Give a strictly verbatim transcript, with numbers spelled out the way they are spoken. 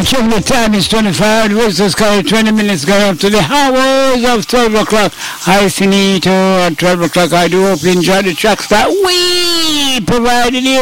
Check the time is twenty-five. The West Coast College, twenty minutes going up to the hours of twelve o'clock. I finito at twelve o'clock. I do hope you enjoy the tracks that we provided you.